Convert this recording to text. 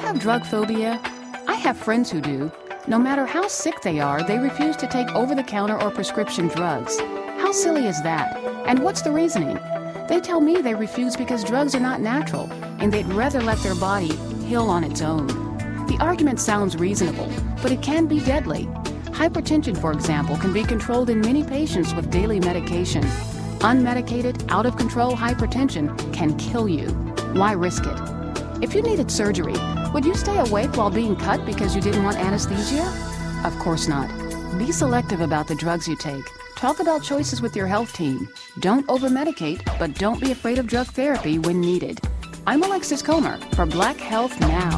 have drug phobia? I have friends who do. No matter how sick they are, they refuse to take over-the-counter or prescription drugs. How silly is that? And what's the reasoning? They tell me they refuse because drugs are not natural, and they'd rather let their body heal on its own. The argument sounds reasonable, but it can be deadly. Hypertension, for example, can be controlled in many patients with daily medication. Unmedicated, out-of-control hypertension can kill you. Why risk it? If you needed surgery, would you stay awake while being cut because you didn't want anesthesia? Of course not. Be selective about the drugs you take. Talk about choices with your health team. Don't over-medicate, but don't be afraid of drug therapy when needed. I'm Alexis Comer for Black Health Now.